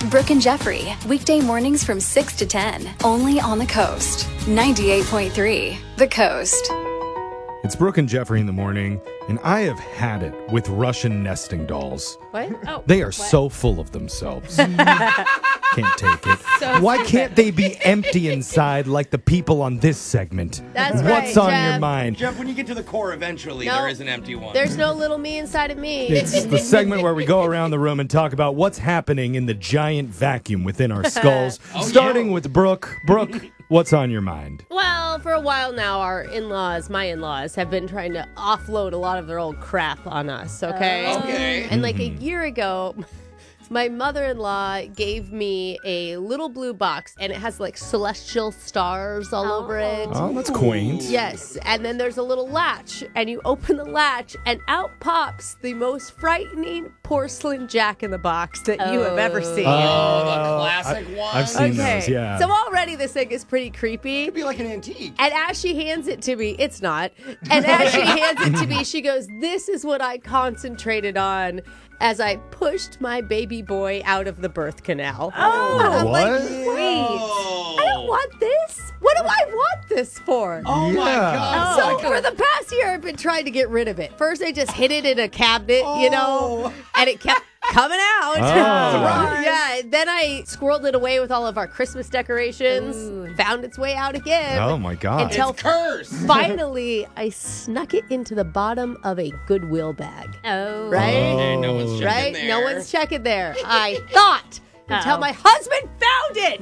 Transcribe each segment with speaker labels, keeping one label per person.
Speaker 1: Brooke and Jeffrey, weekday mornings from 6 to 10, only on the Coast. 98.3, The Coast.
Speaker 2: It's Brooke and Jeffrey in the morning, and I have had it with Russian nesting dolls.
Speaker 3: What?
Speaker 4: Oh,
Speaker 2: They are so full of themselves. Can't take it.
Speaker 4: So
Speaker 2: Why can't they be empty inside like the people on this segment?
Speaker 3: That's
Speaker 2: What's
Speaker 3: right,
Speaker 2: on
Speaker 3: Jeff.
Speaker 2: your mind?
Speaker 5: Jeff, when you get to the core, eventually
Speaker 3: No.
Speaker 5: there is an empty one.
Speaker 3: There's no little me inside of me.
Speaker 2: It's the segment where we go around the room and talk about what's happening in the giant vacuum within our skulls. Starting with Brooke. Brooke, what's on your mind?
Speaker 3: Well, for a while now, my in-laws, have been trying to offload a lot of their old crap on us, okay?
Speaker 5: Okay.
Speaker 3: And like a year ago, my mother-in-law gave me a little blue box, and it has like celestial stars all over it.
Speaker 2: Oh, that's quaint.
Speaker 3: Yes, and then there's a little latch, and you open the latch, and out pops the most frightening porcelain Jack-in-the-Box that you have ever seen.
Speaker 5: Oh, the classic one.
Speaker 2: I've seen those, yeah.
Speaker 3: So already this thing is pretty creepy.
Speaker 5: It'd be like an antique.
Speaker 3: And as she hands it to me, it's not. And as she hands it to me, she goes, "This is what I concentrated on as I pushed my baby boy out of the birth canal."
Speaker 4: Oh,
Speaker 3: And I'm like,
Speaker 2: what?
Speaker 3: wait,
Speaker 5: Oh.
Speaker 3: I don't want this. What do I want this for?
Speaker 5: Oh my
Speaker 2: Yeah.
Speaker 5: God.
Speaker 3: So for the past year, I've been trying to get rid of it. First, I just hid it in a cabinet, you know, and it kept coming out.
Speaker 2: Surprise.
Speaker 3: Yeah. Then I squirreled it away with all of our Christmas decorations. Found its way out again.
Speaker 2: Oh, my God.
Speaker 3: Until
Speaker 5: It's cursed.
Speaker 3: finally, I snuck it into the bottom of a Goodwill bag.
Speaker 4: Oh.
Speaker 3: Right?
Speaker 5: Okay, no one's checking
Speaker 3: Right?
Speaker 5: there.
Speaker 3: No one's checking there. I thought until my husband found it.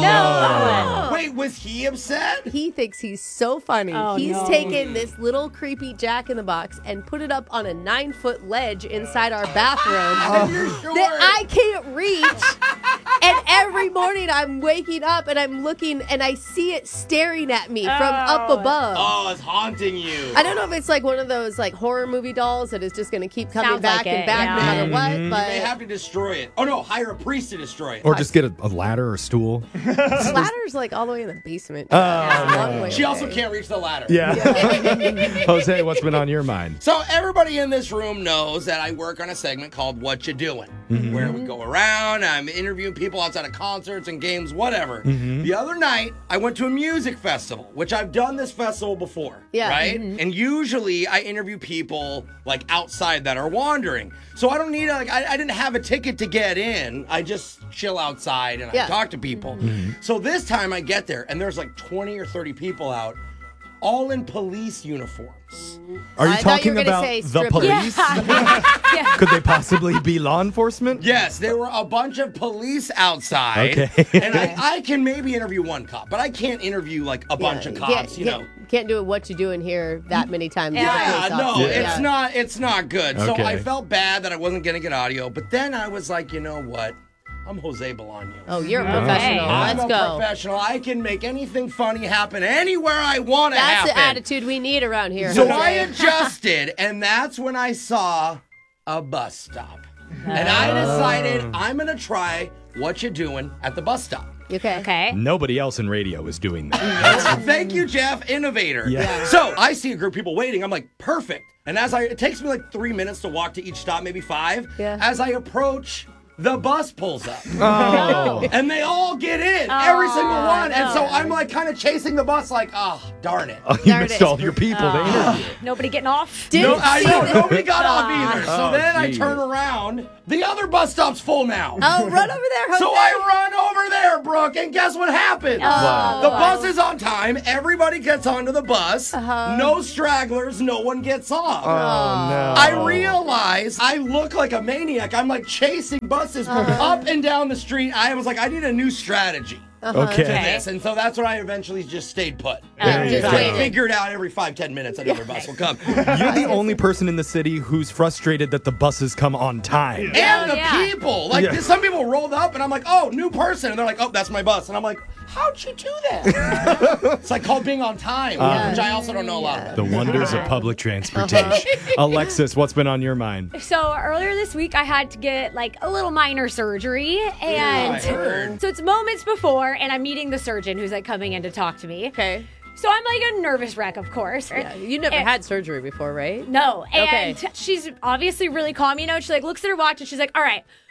Speaker 5: No. Wait, was he upset?
Speaker 3: He thinks he's so funny.
Speaker 4: Oh,
Speaker 3: He's
Speaker 4: no.
Speaker 3: taken this little creepy Jack-in-the-Box and put it up on a 9-foot ledge inside our bathroom that I can't reach. And every morning I'm waking up and I'm looking and I see it staring at me from up above.
Speaker 5: Oh, it's haunting you.
Speaker 3: I don't know if it's like one of those like horror movie dolls that is just going to keep coming
Speaker 4: Sounds
Speaker 3: back
Speaker 4: like
Speaker 3: and
Speaker 4: it,
Speaker 3: back
Speaker 4: yeah.
Speaker 3: no matter what.
Speaker 5: They
Speaker 3: But
Speaker 5: have to destroy it. Oh no, hire a priest to destroy it.
Speaker 2: Or just get a ladder or stool.
Speaker 3: the ladder's like all the way in the basement.
Speaker 2: Oh,
Speaker 3: It's a long way
Speaker 5: She also
Speaker 3: away.
Speaker 5: can't reach the ladder.
Speaker 2: Yeah. Jose, what's been on your mind?
Speaker 5: So everybody in this room knows that I work on a segment called What You Doing, where we go around, I'm interviewing people outside of concerts and games, whatever. The other night, I went to a music festival, which I've done this festival before,
Speaker 3: Yeah.
Speaker 5: right? And usually I interview people like outside that are wandering. So I don't need, I didn't have a ticket to get in. I just chill outside and I
Speaker 3: Yeah.
Speaker 5: talk to people. So this time I get there and there's like 20 or 30 people out, all in police uniforms.
Speaker 2: Are you
Speaker 3: I thought you
Speaker 2: talking
Speaker 3: were gonna
Speaker 2: about
Speaker 3: say
Speaker 2: the
Speaker 3: strippers.
Speaker 2: police? Could they possibly be law enforcement?
Speaker 5: Yes, there were a bunch of police outside.
Speaker 2: Okay.
Speaker 5: And I can maybe interview one cop, but I can't interview like a bunch of cops, you know.
Speaker 3: Can't do what you doing here that many times. as a
Speaker 5: Yeah,
Speaker 3: police
Speaker 5: no,
Speaker 3: officer.
Speaker 5: it's not good. So
Speaker 2: Okay.
Speaker 5: I felt bad that I wasn't gonna get audio, but then I was like, you know what? I'm Jose Bolaño.
Speaker 3: Oh, you're a professional.
Speaker 5: I'm
Speaker 3: Let's
Speaker 5: a
Speaker 3: go.
Speaker 5: professional. I can make anything funny happen anywhere I want to
Speaker 3: That's
Speaker 5: happen.
Speaker 3: the attitude we need around here.
Speaker 5: So
Speaker 3: Jose.
Speaker 5: I adjusted, and that's when I saw a bus stop. And I decided I'm going to try What You Doing at the bus stop.
Speaker 3: Okay.
Speaker 4: Okay.
Speaker 2: Nobody else in radio is doing that.
Speaker 5: Thank you, Jeff, innovator.
Speaker 2: Yeah.
Speaker 5: So I see a group of people waiting. I'm like, perfect. And it takes me like 3 minutes to walk to each stop, maybe 5.
Speaker 3: Yeah.
Speaker 5: As I approach, the bus pulls up.
Speaker 2: Oh.
Speaker 5: And they all get in, every single one. And so
Speaker 3: no.
Speaker 5: I'm like kind of chasing the bus like, oh, darn it.
Speaker 2: You
Speaker 3: Darn
Speaker 2: missed
Speaker 3: it.
Speaker 2: all your people to interview.
Speaker 4: Nobody getting off?
Speaker 5: No, I know, nobody got off either. So
Speaker 2: Oh,
Speaker 5: then I
Speaker 2: gee.
Speaker 5: turn around. The other bus stop's full now.
Speaker 3: Oh, run over there, Jose.
Speaker 5: So I run over there, Brooke, and guess what happens?
Speaker 2: Wow.
Speaker 5: The bus is on time. Everybody gets onto the bus. No stragglers. No one gets off.
Speaker 2: Oh, no.
Speaker 5: I realize I look like a maniac. I'm like chasing buses up and down the street. I was like, I need a new strategy to
Speaker 2: Okay.
Speaker 5: this. And so that's when I eventually just stayed put.
Speaker 2: There you
Speaker 3: just
Speaker 2: go.
Speaker 3: waited.
Speaker 5: Figured out every 5-10 minutes another bus will come.
Speaker 2: You're the only person in the city who's frustrated that the buses come on time.
Speaker 5: And
Speaker 4: Oh,
Speaker 5: the
Speaker 4: yeah.
Speaker 5: people. Like,
Speaker 2: Yeah.
Speaker 5: some people rolled up, and I'm like, oh, new person. And they're like, oh, that's my bus. And I'm like, how'd you do that? It's like called being on time, which I also don't know a lot about.
Speaker 2: The wonders of public transportation. Alexis, what's been on your mind?
Speaker 4: So earlier this week, I had to get like a little minor surgery, and
Speaker 5: I heard.
Speaker 4: so it's moments before, and I'm meeting the surgeon who's like coming in to talk to me.
Speaker 3: Okay.
Speaker 4: So I'm like a nervous wreck, of course.
Speaker 3: Yeah, you never
Speaker 4: And-
Speaker 3: had surgery before, right?
Speaker 4: No,
Speaker 3: Okay.
Speaker 4: and she's obviously really calm. You know, she like looks at her watch and she's like, "All right,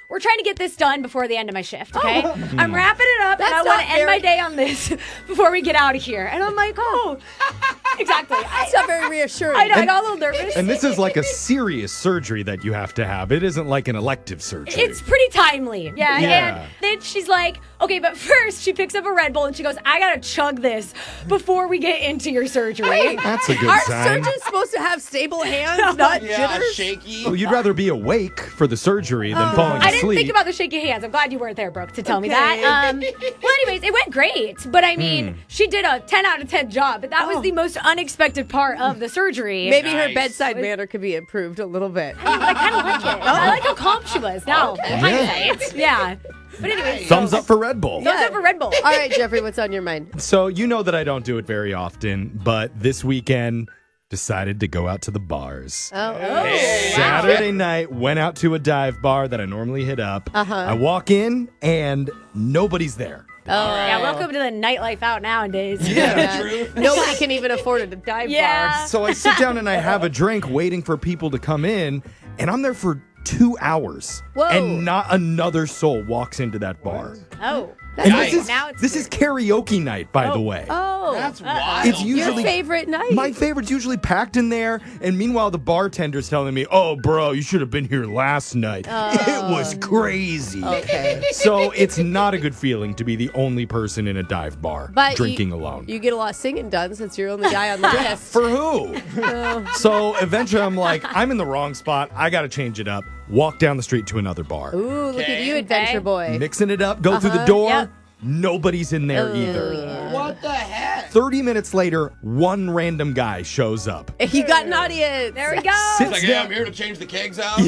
Speaker 4: we're trying to get this done before the end of my shift, okay? I'm wrapping it up, and I
Speaker 3: That's
Speaker 4: want to
Speaker 3: not
Speaker 4: end my
Speaker 3: very-
Speaker 4: day on this before we get out of here. And I'm like, oh, exactly.
Speaker 3: It's not very reassuring.
Speaker 4: I know, I got a little nervous.
Speaker 2: And this is like a serious surgery that you have to have. It isn't like an elective surgery.
Speaker 4: It's pretty timely. Yeah.
Speaker 2: Yeah.
Speaker 4: And then she's like, okay, but first she picks up a Red Bull and she goes, I gotta chug this before we get into your surgery.
Speaker 2: That's a good
Speaker 3: Are
Speaker 2: sign.
Speaker 3: surgeons supposed to have stable hands, not
Speaker 5: Yeah,
Speaker 3: jitters?
Speaker 5: shaky.
Speaker 2: Well, you'd rather be awake for the surgery than falling
Speaker 4: I
Speaker 2: asleep.
Speaker 4: didn't think about the shaky hands. I'm glad you weren't there, Brooke, to tell me
Speaker 3: Okay.
Speaker 4: that. Well, anyways, it went great. But I mean, she did a 10 out of 10 job. But that was the most unexpected part of the surgery.
Speaker 3: Maybe her
Speaker 5: Nice.
Speaker 3: bedside manner could be improved a little bit.
Speaker 4: I kind of like it. I like how calm she was. Now, hindsight. Yeah. But anyways,
Speaker 2: Thumbs up for Red Bull.
Speaker 4: Thumbs up for Red Bull.
Speaker 3: All right, Jeffrey, what's on your mind?
Speaker 2: So you know that I don't do it very often, but this weekend decided to go out to the bars.
Speaker 3: Oh,
Speaker 2: Saturday night, went out to a dive bar that I normally hit up. I walk in and nobody's there.
Speaker 4: Yeah, welcome to the nightlife out nowadays.
Speaker 5: Yeah, true.
Speaker 3: Nobody can even afford a dive
Speaker 4: Yeah.
Speaker 3: bar.
Speaker 2: So I sit down and I have a drink waiting for people to come in, and I'm there for 2 hours.
Speaker 3: Whoa.
Speaker 2: And not another soul walks into that bar.
Speaker 4: Oh.
Speaker 2: And
Speaker 5: Nice.
Speaker 4: Now it's
Speaker 2: this is karaoke night, by the way.
Speaker 3: Oh,
Speaker 5: That's wild.
Speaker 2: It's
Speaker 3: your
Speaker 2: usually
Speaker 3: favorite night.
Speaker 2: my favorite's usually packed in there, and meanwhile the bartender's telling me, "Oh, bro, you should have been here last night. It was crazy."
Speaker 3: Okay.
Speaker 2: So it's not a good feeling to be the only person in a dive bar
Speaker 3: But
Speaker 2: drinking alone.
Speaker 3: You get a lot of singing done since you're the only guy on the list.
Speaker 2: For who? So eventually I'm like, I'm in the wrong spot. I got to change it up. Walk down the street to another bar.
Speaker 3: Ooh, look at
Speaker 5: Okay.
Speaker 3: you, adventure boy.
Speaker 2: Mixing it up, go through the door.
Speaker 4: Yep.
Speaker 2: Nobody's in there either.
Speaker 5: What the heck?
Speaker 2: 30 minutes later, one random guy shows up.
Speaker 3: You got an audience.
Speaker 4: There we go.
Speaker 2: Sits
Speaker 5: Like, hey, I'm here to change the kegs out.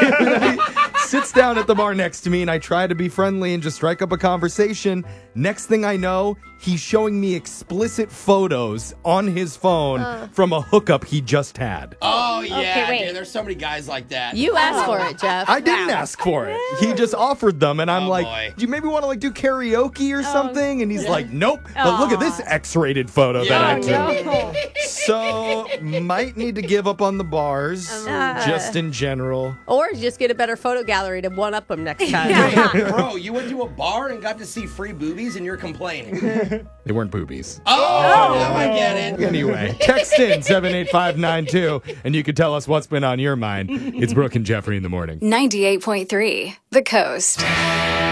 Speaker 2: Sits down at the bar next to me, and I try to be friendly and just strike up a conversation. Next thing I know, he's showing me explicit photos on his phone from a hookup he just had.
Speaker 5: Oh, yeah,
Speaker 4: Okay, wait.
Speaker 5: dude. There's so many guys like that.
Speaker 3: You asked for it, Jeff.
Speaker 2: I didn't ask for it. He just offered them, and I'm
Speaker 5: Oh,
Speaker 2: like,
Speaker 5: boy.
Speaker 2: "Do you maybe want to like do karaoke or something?" And he's like, "Nope." But look at this X-rated photo that I took.
Speaker 4: No.
Speaker 2: So might need to give up on the bars, just in general.
Speaker 3: Or just get a better photo gallery to one up them next time.
Speaker 5: Bro, you went to a bar and got to see free boobies and you're complaining.
Speaker 2: They weren't boobies.
Speaker 5: Oh, now I get it.
Speaker 2: Anyway, text in 78592, and you can tell us what's been on your mind. It's Brooke and Jeffrey in the morning.
Speaker 1: 98.3 The Coast.